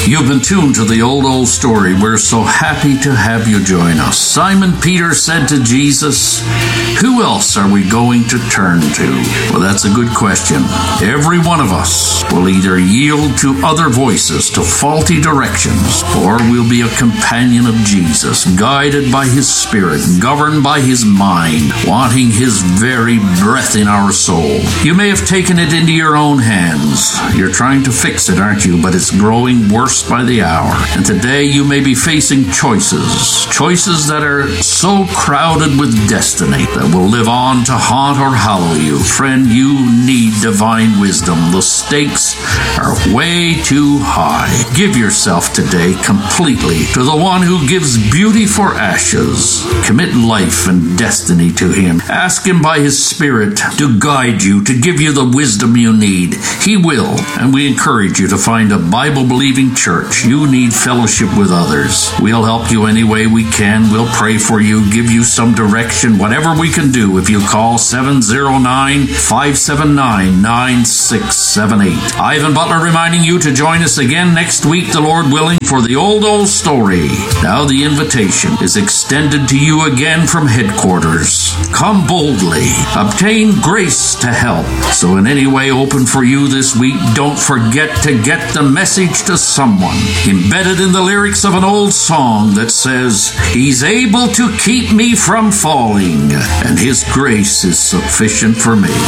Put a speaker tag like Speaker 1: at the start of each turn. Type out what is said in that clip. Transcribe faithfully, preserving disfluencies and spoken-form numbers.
Speaker 1: You've been tuned to the old, old story. We're so happy to have you join us. Simon Peter said to Jesus, "Who else are we going to turn to?" Well, that's a good question. Every one of us will either yield to other voices, to faulty directions, or we'll be a companion of Jesus, guided by His Spirit, governed by His mind, wanting His very breath in our soul. You may have taken it into your own hands. You're trying to fix it, aren't you? But it's growing worse by the hour. And today you may be facing choices, choices that are so crowded with destiny that will live on to haunt or hallow you. Friend, you need divine wisdom. The stakes are way too high. Give yourself today completely to the one who gives beauty for ashes. Commit life and destiny to Him. Ask Him by His Spirit to guide you, to give you the wisdom you need. He will, and we encourage you to find a Bible-believing church. You need fellowship with others. We'll help you any way we can. We'll pray for you, give you some direction, whatever we can do if you call seven oh nine, five seven nine, nine six seven eight. Ivan Butler reminding you to join us again next week, the Lord willing, for the old, old story. Now the invitation is extended to you again from headquarters. Come boldly. Obtain grace to help. So in any way open for you this week, don't forget to get the message to someone. Embedded in the lyrics of an old song that says, "He's able to keep me from falling, and His grace is sufficient for me."